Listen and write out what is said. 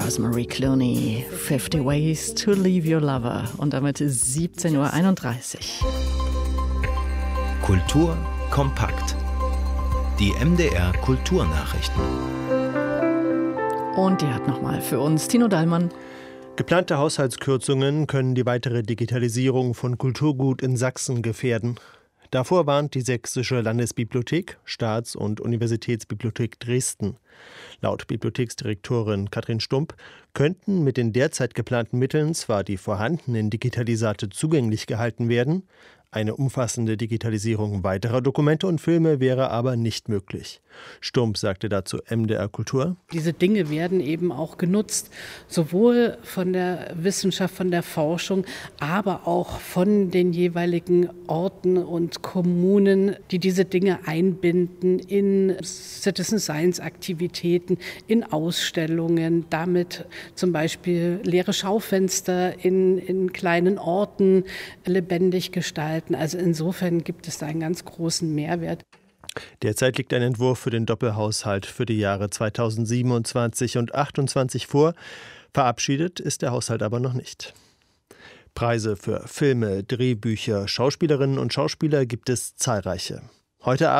Rosemary Clooney, 50 Ways to Leave Your Lover. Und damit ist 17:31 Uhr. Kultur kompakt. Die MDR Kulturnachrichten. Und die hat nochmal für uns Tino Dallmann. Geplante Haushaltskürzungen können die weitere Digitalisierung von Kulturgut in Sachsen gefährden. Davor warnt die Sächsische Landesbibliothek, Staats- und Universitätsbibliothek Dresden. Laut Bibliotheksdirektorin Katrin Stump könnten mit den derzeit geplanten Mitteln zwar die vorhandenen Digitalisate zugänglich gehalten werden, eine umfassende Digitalisierung weiterer Dokumente und Filme wäre aber nicht möglich. Stump sagte dazu MDR Kultur: Diese Dinge werden eben auch genutzt, sowohl von der Wissenschaft, von der Forschung, aber auch von den jeweiligen Orten und Kommunen, die diese Dinge einbinden in Citizen Science Aktivitäten, in Ausstellungen, damit zum Beispiel leere Schaufenster in kleinen Orten lebendig gestalten. Also insofern gibt es da einen ganz großen Mehrwert. Derzeit liegt ein Entwurf für den Doppelhaushalt für die Jahre 2027 und 2028 vor. Verabschiedet ist der Haushalt aber noch nicht. Preise für Filme, Drehbücher, Schauspielerinnen und Schauspieler gibt es zahlreiche. Heute Abend